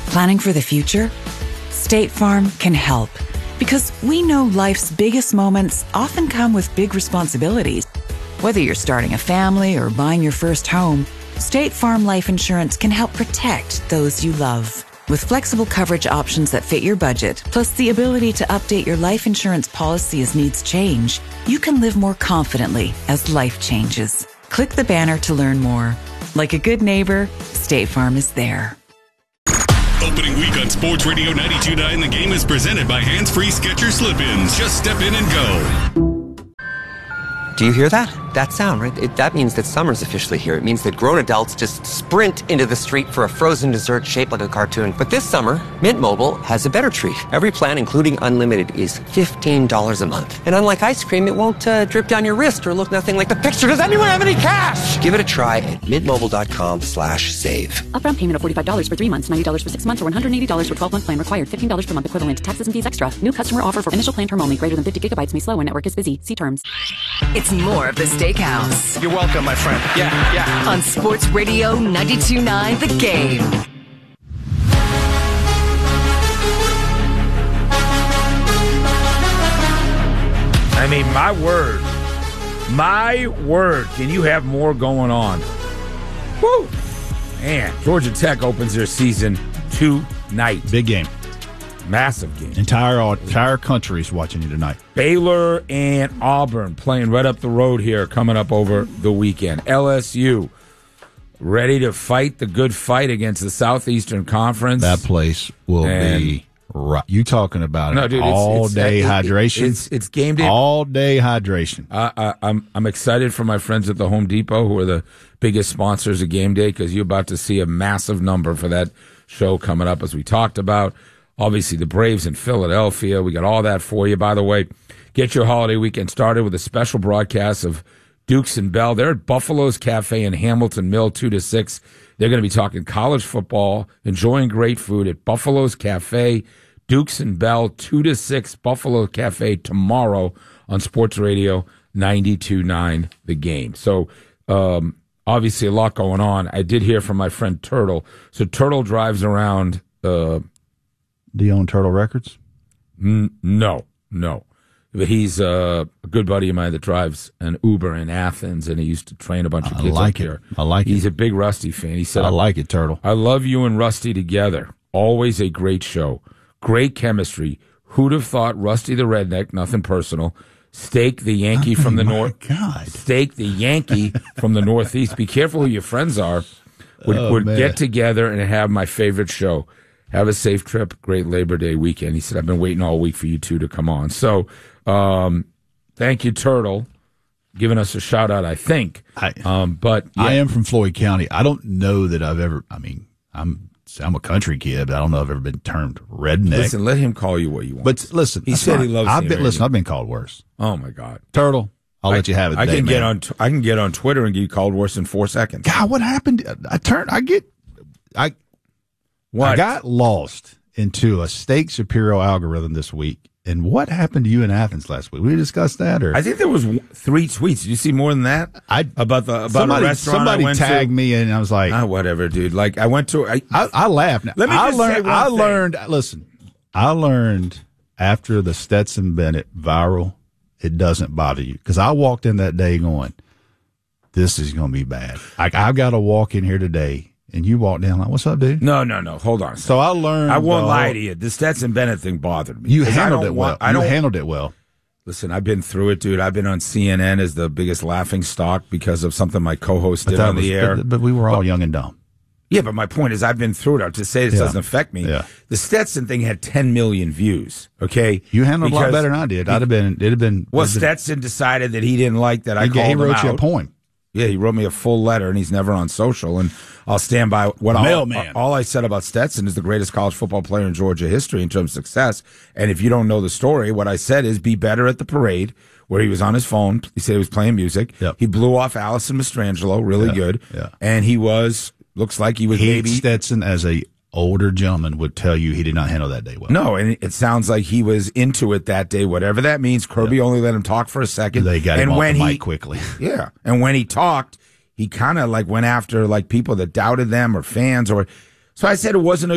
Planning for the future? State Farm can help, because we know life's biggest moments often come with big responsibilities. Whether you're starting a family or buying your first home, State Farm Life Insurance can help protect those you love. With flexible coverage options that fit your budget, plus the ability to update your life insurance policy as needs change, you can live more confidently as life changes. Click the banner to learn more. Like a good neighbor, State Farm is there. Opening week on Sports Radio 92.9, the game is presented by Hands Free Skechers Slip-ins. Just step in and go. Do you hear that? That sound, right? That means that summer's officially here. It means that grown adults just sprint into the street for a frozen dessert shaped like a cartoon. But this summer, Mint Mobile has a better treat. Every plan, including unlimited, is $15 a month. And unlike ice cream, it won't drip down your wrist or look nothing like the picture. Does anyone have any cash? Give it a try at mintmobile.com/save. Upfront payment of $45 for 3 months, $90 for 6 months, or $180 for 12-month plan required. $15 per month equivalent. Taxes and fees extra. New customer offer for initial plan term only. Greater than 50 gigabytes may slow when network is busy. See terms. It's more of the Steakhouse. You're welcome, my friend. Yeah. On Sports Radio 92.9 The Game. I mean, my word, can you have more going on? Woo! Man, Georgia Tech opens their season tonight. Big game. Massive game. Entire country's watching you tonight. Baylor and Auburn playing right up the road here coming up over the weekend. LSU ready to fight the good fight against the Southeastern Conference. That place will be right. You talking about all-day hydration? It's game day. All-day hydration. I'm excited for my friends at the Home Depot who are the biggest sponsors of game day because you're about to see a massive number for that show coming up as we talked about. Obviously, the Braves in Philadelphia. We got all that for you. By the way, get your holiday weekend started with a special broadcast of Dukes and Bell. They're at Buffalo's Cafe in Hamilton Mill, 2 to 6. They're going to be talking college football, enjoying great food at Buffalo's Cafe. Dukes and Bell, 2 to 6, Buffalo Cafe tomorrow on Sports Radio 92.9 The Game. So, obviously, a lot going on. I did hear from my friend Turtle. So, Turtle drives around... Do you own Turtle Records? No. But he's a good buddy of mine that drives an Uber in Athens, and he used to train a bunch of kids up here. I like it. He's a big Rusty fan. He said, I like it, Turtle. I love you and Rusty together. Always a great show. Great chemistry. Who'd have thought Rusty the Redneck, nothing personal, Stake the Yankee from the North. Stake the Yankee from the Northeast. Be careful who your friends are. Would get together and have my favorite show. Have a safe trip. Great Labor Day weekend. He said, I've been waiting all week for you two to come on. So, thank you, Turtle, giving us a shout out, I think. But yeah. I am from Floyd County. I don't know that I've ever, I'm a country kid, but I don't know if I've ever been termed redneck. Listen, let him call you what you want. But listen, he said he loves I've been called worse. Oh my God. Turtle, I'll let you have it. I can get on Twitter and get called worse in 4 seconds. God, what happened? I got lost into a Steak Shapiro algorithm this week. And what happened to you in Athens last week? We discussed that, or I think there was 3 tweets. Did you see more than that? About a restaurant. Somebody tagged me, and I was like, whatever, dude. Like I went to. I laughed. Now, let me just say one thing. Listen, I learned after the Stetson Bennett viral, it doesn't bother you because I walked in that day going, "This is going to be bad." Like I've got to walk in here today. And you walked down like, what's up, dude? No. Hold on. So I learned. I won't lie to you. The Stetson Bennett thing bothered me. You handled it well. You handled it well. Listen, I've been through it, dude. I've been on CNN as the biggest laughing stock because of something my co-host did on the air. But we were all young and dumb. Yeah, but my point is I've been through it. To say this doesn't affect me. Yeah. The Stetson thing had 10 million views, okay? You handled it a lot better than I did. It'd have been. Well, Stetson decided that he didn't like that I called him out. He wrote you a poem. Yeah, he wrote me a full letter, and he's never on social. And I'll stand by what all I said about Stetson is the greatest college football player in Georgia history in terms of success. And if you don't know the story, what I said is be better at the parade where he was on his phone. He said he was playing music. Yep. He blew off Allison Mastrangelo really good. Yeah. And looks like he was maybe. Stetson as a older gentleman would tell you he did not handle that day well. No, and it sounds like he was into it that day, whatever that means. Kirby only let him talk for a second. They got him off the mic quickly. Yeah, and when he talked, he kind of like went after like people that doubted them or fans or. So I said it wasn't